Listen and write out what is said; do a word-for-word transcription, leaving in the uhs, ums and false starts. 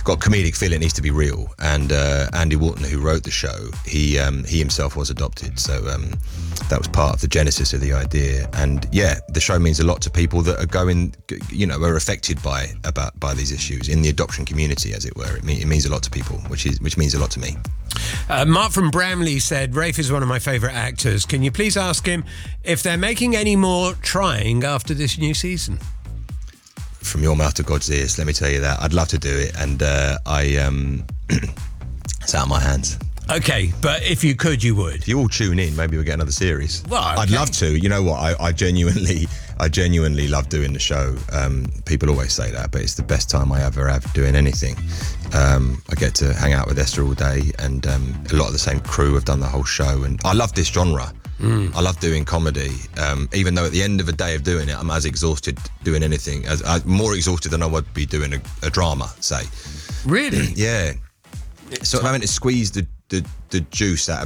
got comedic feel. It needs to be real. And uh, Andy Walton, who wrote the show, he um, he himself was adopted, so um, that was part of the genesis of the idea. And yeah, the show means a lot to people that are going, you know, are affected by about by these issues in the adoption community, as it were. It, mean, it means a lot to people, which is which means a lot to me. Uh, Mark from Bramley said, Rafe is one of my favourite actors. Can you please ask him if they're making any more Trying after this new season? From your mouth to God's ears, let me tell you that. I'd love to do it, and uh, I um, it's out of my hands. Okay, but if you could, you would. If you all tune in, maybe we'll get another series. Well, okay. I'd love to. You know what? I, I genuinely, I genuinely love doing the show. Um, people always say that, but it's the best time I ever have doing anything. Um, I get to hang out with Esther all day, and um, a lot of the same crew have done the whole show. And I love this genre. Mm. I love doing comedy, um, even though at the end of a day of doing it, I'm as exhausted doing anything, as uh, more exhausted than I would be doing a, a drama, say. Really? Yeah. Sort of having to squeeze the, the, the juice out of